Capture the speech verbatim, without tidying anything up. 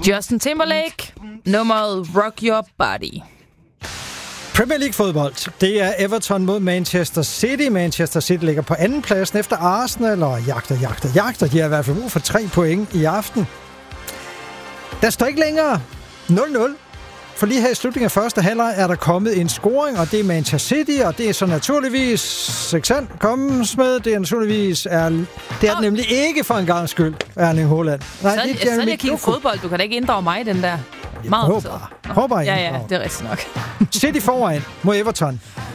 Justin Timberlake, nummeret Rock Your Body. Premier League fodbold. Det er Everton mod Manchester City. Manchester City ligger på anden pladsen efter Arsenal og jagter, jagter, jagter. De har i hvert fald brug for tre point i aften. Der står ikke længere nul nul. For lige her i slutningen af første halvleg er der kommet en scoring, og det er Manchester City, og det er så naturligvis ikke sandt, kommes med. Det er naturligvis er, det er oh. nemlig ikke for en gang skyld, Erling Haaland. Nej, så, det er så er jeg kigger fodbold. Du kan da ikke inddrage mig i den der. Jeg meget håber, håber jeg Ja, ja, det er rigtigt nok. City foran mod Everton.